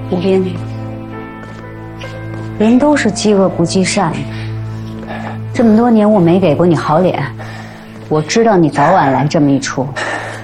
吴斌，人都是积恶不积善的。这么多年我没给过你好脸，我知道你早晚来这么一出。